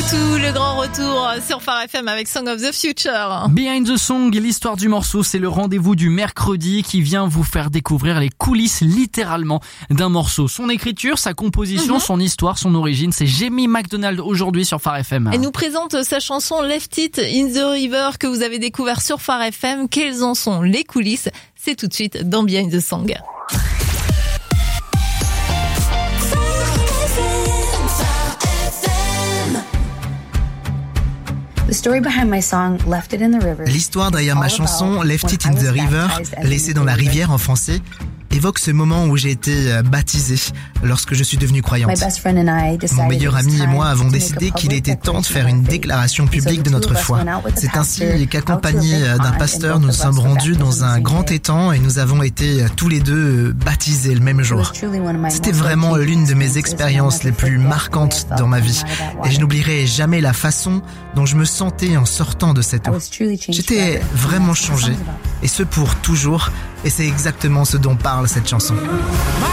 U2, le grand retour sur Phare FM avec Song of the Future. Behind the Song, l'histoire du morceau, c'est le rendez-vous du mercredi qui vient vous faire découvrir les coulisses littéralement d'un morceau. Son écriture, sa composition, son histoire, son origine, c'est Jamie McDonald aujourd'hui sur Phare FM. Elle nous présente sa chanson Left It in the River que vous avez découvert sur Phare FM. Quelles en sont les coulisses? C'est tout de suite dans Behind the Song. L'histoire derrière ma chanson Left It in the River, laissée dans la rivière en français, évoque ce moment où j'ai été baptisé lorsque je suis devenu croyante. Mon meilleur ami et moi avons décidé qu'il était temps de faire une déclaration publique de notre foi. C'est ainsi qu'accompagnés d'un pasteur, nous nous sommes rendus dans un grand étang et nous avons été tous les deux baptisés le même jour. C'était vraiment l'une de mes expériences les plus marquantes dans ma vie et je n'oublierai jamais la façon dont je me sentais en sortant de cette eau. J'étais vraiment changé et ce pour toujours, et c'est exactement ce dont parle cette chanson.